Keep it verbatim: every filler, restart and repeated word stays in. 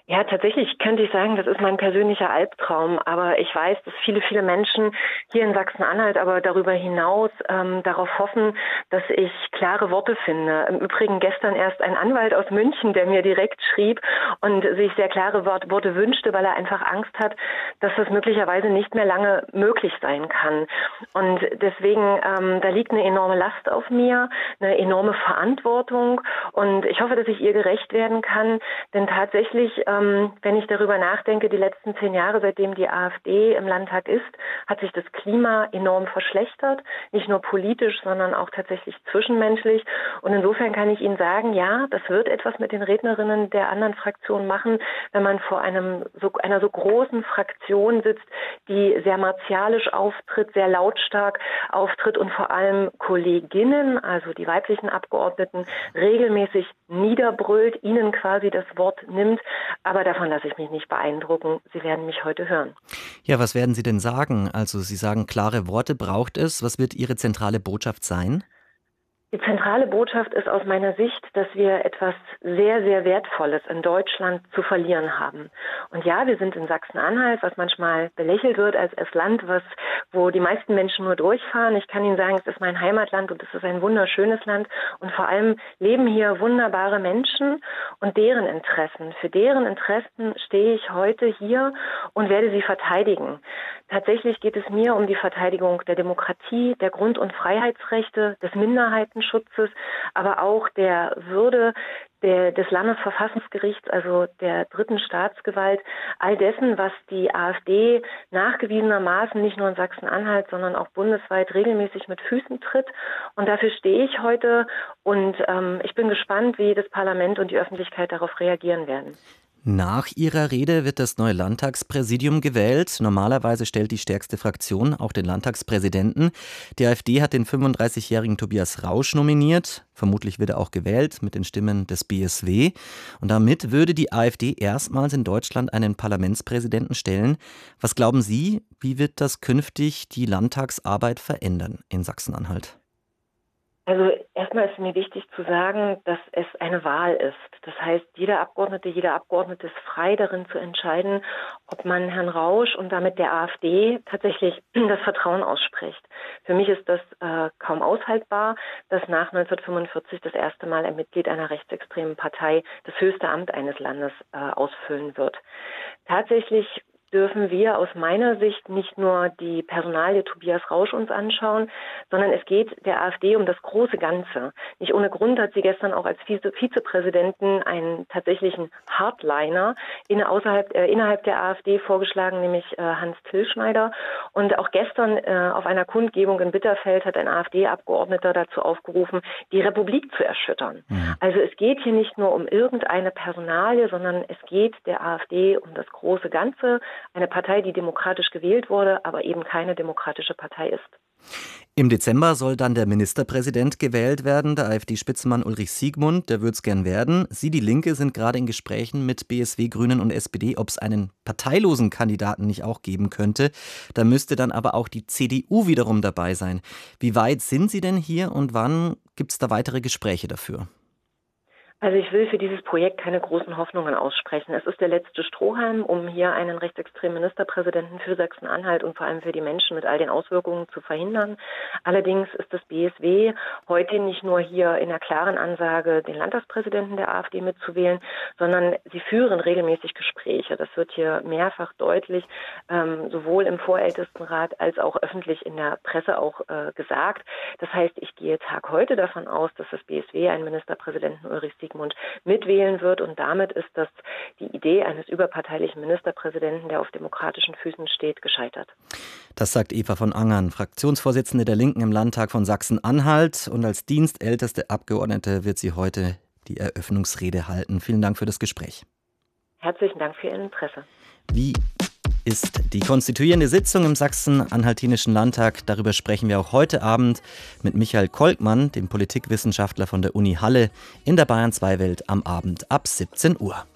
Ja, tatsächlich könnte ich sagen, das ist mein persönlicher Albtraum. Aber ich weiß, dass viele, viele Menschen hier in Sachsen-Anhalt, aber darüber hinaus ähm, darauf hoffen, dass ich klare Worte finde. Im Übrigen gestern erst ein Anwalt aus München, der mir direkt schrieb und sich sehr klare Wort- Worte wünschte, weil er einfach Angst hat, dass das möglicherweise nicht mehr lange möglich sein kann. Und deswegen, ähm, da liegt eine enorme Last auf mir, eine enorme Verantwortung. Und ich hoffe, dass ich ihr gerecht werden kann. Denn tatsächlich, ähm, wenn ich darüber nachdenke, die letzten zehn Jahre, seitdem die AfD im Landtag ist, hat sich das Klima enorm verschlechtert. Nicht nur politisch, sondern auch tatsächlich zwischenmenschlich. Und insofern kann ich Ihnen sagen, ja, das wird etwas mit den Rednerinnen der anderen Fraktionen machen, wenn man vor einem so, einer so großen Fraktion sitzt, die sehr martialisch auftritt, sehr lautstark auftritt und vor allem Kolleginnen, also die weiblichen Abgeordneten, regelmäßig niederbrüllt, ihnen quasi das Wort nimmt. Aber davon lasse ich mich nicht beeindrucken. Sie werden mich heute hören. Ja, was werden Sie denn sagen? Also Sie sagen, klare Worte braucht es. Was wird Ihre zentrale Botschaft sein? Die zentrale Botschaft ist aus meiner Sicht, dass wir etwas sehr, sehr Wertvolles in Deutschland zu verlieren haben. Und ja, wir sind in Sachsen-Anhalt, was manchmal belächelt wird als das Land, was, wo die meisten Menschen nur durchfahren. Ich kann Ihnen sagen, es ist mein Heimatland und es ist ein wunderschönes Land. Und vor allem leben hier wunderbare Menschen und deren Interessen. Für deren Interessen stehe ich heute hier und werde sie verteidigen. Tatsächlich geht es mir um die Verteidigung der Demokratie, der Grund- und Freiheitsrechte, des Minderheitenschutzes, aber auch der Würde der, des Landesverfassungsgerichts, also der dritten Staatsgewalt, all dessen, was die AfD nachgewiesenermaßen nicht nur in Sachsen-Anhalt, sondern auch bundesweit regelmäßig mit Füßen tritt. Und dafür stehe ich heute und ähm, ich bin gespannt, wie das Parlament und die Öffentlichkeit darauf reagieren werden. Nach Ihrer Rede wird das neue Landtagspräsidium gewählt. Normalerweise stellt die stärkste Fraktion auch den Landtagspräsidenten. Die AfD hat den fünfunddreißigjährigen Tobias Rausch nominiert. Vermutlich wird er auch gewählt mit den Stimmen des B S W. Und damit würde die AfD erstmals in Deutschland einen Parlamentspräsidenten stellen. Was glauben Sie, wie wird das künftig die Landtagsarbeit verändern in Sachsen-Anhalt? Also erstmal ist mir wichtig zu sagen, dass es eine Wahl ist. Das heißt, jeder Abgeordnete, jeder Abgeordnete ist frei darin zu entscheiden, ob man Herrn Rausch und damit der AfD tatsächlich das Vertrauen ausspricht. Für mich ist das äh, kaum aushaltbar, dass nach neunzehnhundertfünfundvierzig das erste Mal ein Mitglied einer rechtsextremen Partei das höchste Amt eines Landes äh, ausfüllen wird. Tatsächlich dürfen wir aus meiner Sicht nicht nur die Personalie Tobias Rausch uns anschauen, sondern es geht der AfD um das große Ganze. Nicht ohne Grund hat sie gestern auch als Vize- Vizepräsidenten einen tatsächlichen Hardliner in, außerhalb, äh, innerhalb der AfD vorgeschlagen, nämlich äh, Hans Tilschneider. Und auch gestern äh, auf einer Kundgebung in Bitterfeld hat ein AfD-Abgeordneter dazu aufgerufen, die Republik zu erschüttern. Mhm. Also es geht hier nicht nur um irgendeine Personalie, sondern es geht der AfD um das große Ganze. Eine Partei, die demokratisch gewählt wurde, aber eben keine demokratische Partei ist. Im Dezember soll dann der Ministerpräsident gewählt werden, der AfD-Spitzenmann Ulrich Siegmund, der wird es gern werden. Sie, die Linke, sind gerade in Gesprächen mit B S W, Grünen und S P D, ob es einen parteilosen Kandidaten nicht auch geben könnte. Da müsste dann aber auch die C D U wiederum dabei sein. Wie weit sind Sie denn hier und wann gibt es da weitere Gespräche dafür? Also ich will für dieses Projekt keine großen Hoffnungen aussprechen. Es ist der letzte Strohhalm, um hier einen rechtsextremen Ministerpräsidenten für Sachsen-Anhalt und vor allem für die Menschen mit all den Auswirkungen zu verhindern. Allerdings ist das B S W heute nicht nur hier in der klaren Ansage, den Landtagspräsidenten der AfD mitzuwählen, sondern sie führen regelmäßig Gespräche. Das wird hier mehrfach deutlich, ähm, sowohl im Vorältestenrat als auch öffentlich in der Presse auch äh, gesagt. Das heißt, ich gehe Tag heute davon aus, dass das B S W einen Ministerpräsidenten Ulrich Siegmund mitwählen wird und damit ist das die Idee eines überparteilichen Ministerpräsidenten, der auf demokratischen Füßen steht, gescheitert. Das sagt Eva von Angern, Fraktionsvorsitzende der Linken im Landtag von Sachsen-Anhalt und als dienstälteste Abgeordnete wird sie heute die Eröffnungsrede halten. Vielen Dank für das Gespräch. Herzlichen Dank für Ihr Interesse. Wie ist die konstituierende Sitzung im Sachsen-Anhaltinischen Landtag. Darüber sprechen wir auch heute Abend mit Michael Kolkmann, dem Politikwissenschaftler von der Uni Halle, in der Bayern zwei Welt am Abend ab siebzehn Uhr.